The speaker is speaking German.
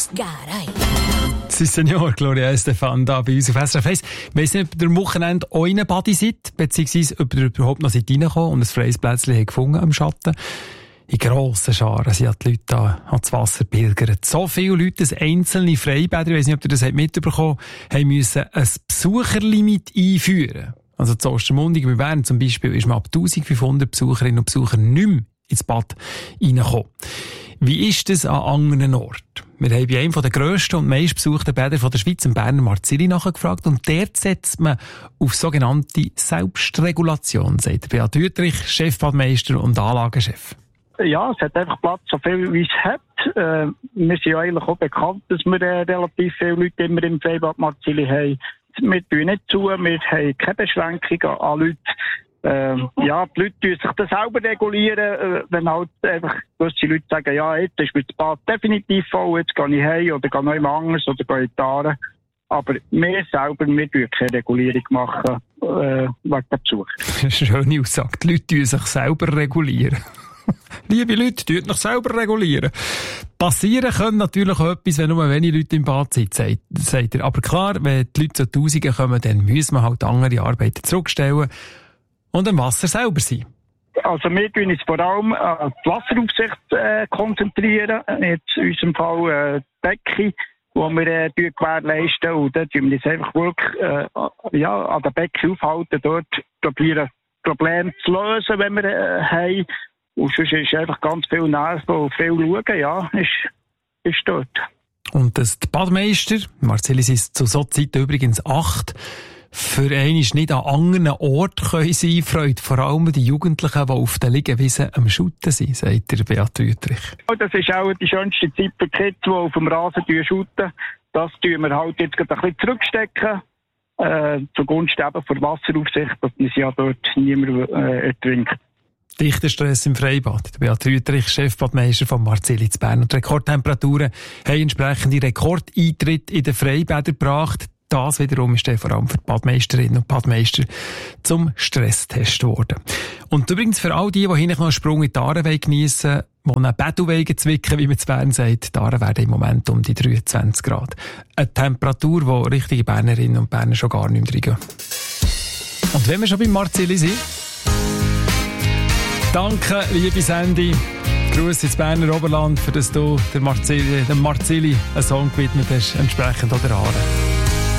Garay. Sí, Senior, Gloria Estefan, da bei uns auf SRF 1. Ich weiss nicht, ob ihr am Wochenende auch in einer Badi seid, beziehungsweise ob ihr überhaupt noch reingekommen und ein freies Plätzchen gefunden am Schatten. In grossen Scharen sind die Leute da ans Wasser pilgert. So viele Leute, dass einzelne Freibäder, ich weiss nicht, ob ihr das mitbekommen habt, haben müssen ein Besucherlimit einführen. Also zu Ostermundigen bei Bern zum Beispiel ist man ab 1500 Besucherinnen und Besucher nicht mehr ins Bad reingekommen. Wie ist das an anderen Orten? Wir haben bei einem der grössten und meistbesuchten Bäder der Schweiz, im Berner Marzili, nachgefragt. Und dort setzt man auf sogenannte Selbstregulation, sagt Beat Wüthrich, Chefbadmeister und Anlagenchef. Ja, es hat einfach Platz, so viel wie es hat. Wir sind ja eigentlich auch bekannt, dass wir relativ viele Leute immer im Freibad Marzili haben. Wir tun nicht zu, wir haben keine Beschränkungen an Leute. Die Leute tun sich das selber regulieren, wenn halt einfach gewisse Leute sagen, ja, jetzt ist mir das Bad definitiv voll, jetzt gehe ich heim oder gehe noch jemand anders oder gehe in die Aare. Aber wir selber, wir tun keine Regulierung machen, wegen der Besucher. Eine schöne Aussage. Die Leute tun sich selber regulieren. Liebe Leute, tut euch selber regulieren. Passieren können natürlich auch etwas, wenn nur wenige Leute im Bad sind, sagt er. Aber klar, wenn die Leute zu Tausenden kommen, dann müssen wir halt andere Arbeiten zurückstellen und am Wasser selber sein. Also wir tun uns vor allem an die Wasseraufsicht konzentrieren. Jetzt in unserem Fall die Becken, die wir gewährleisten. Und dort tun wir uns einfach wirklich an den Becken aufhalten, dort probieren, Probleme zu lösen, wenn wir haben. Und sonst ist einfach ganz viel Nerven und viel Schauen, ja, ist dort. Und dass die Badmeister, Marceli sind zu so Zeiten übrigens 8, für einen nicht an anderen Orten können sein, freut vor allem die Jugendlichen, die auf den Liegewiesen am Shooten sind, sagt der Beat Wüthrich. Das ist auch die schönste Zeit für die Kids, die auf dem Rasen shooten. Das tun wir halt jetzt gerade ein bisschen zurückstecken, zugunsten eben der Wasseraufsicht, dass man sich ja dort niemand ertrinkt. Dichter Stress im Freibad. Der Beat Wüthrich, Chefbadmeister von Marzili zu Bern. Und die Rekordtemperaturen haben entsprechende Rekordeintritt in den Freibädern gebracht. Das wiederum ist vor allem für die Badmeisterinnen und Badmeister zum Stresstest geworden. Und übrigens für all die hinten noch einen Sprung in die Aare geniessen, die einen Bettelwege zwicken, wie man zu Bern sagt, die Aare werden im Moment um die 23 Grad. Eine Temperatur, die richtige Bernerinnen und Berner schon gar nicht mehr reingehen. Und wenn wir schon beim Marzili sind, danke, liebe Sandy. Grüße ins Berner Oberland, für das du dem Marzili einen Song gewidmet hast, entsprechend an der Aare.